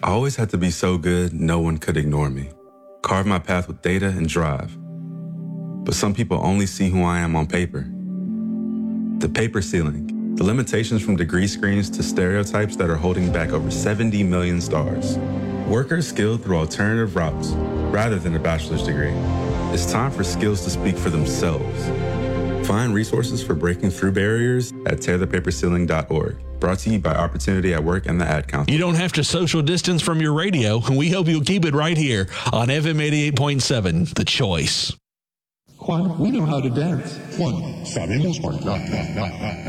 I always had to be so good, no one could ignore me. Carve my path with data and drive. But some people only see who I am on paper. The paper ceiling, the limitations from degree screens to stereotypes that are holding back over 70 million stars. Workers skilled through alternative routes rather than a bachelor's degree. It's time for skills to speak for themselves. Find resources for breaking through barriers at tearthepaperceiling.org. Brought to you by Opportunity at Work and the Ad Council. You don't have to social distance from your radio, and we hope you'll keep it right here on FM 88.7, The Choice. Juan, we know how to dance. Juan, sabemos bailar.